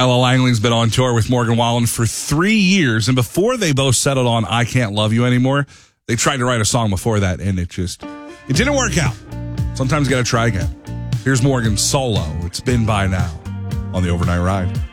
Ella Langley's been on tour with Morgan Wallen for 3 years, and before they both settled on I Can't Love You Anymore, they tried to write a song before that, and it didn't work out. Sometimes you got to try again. Here's Morgan's solo. It's Been By Now on the Overnight Ride.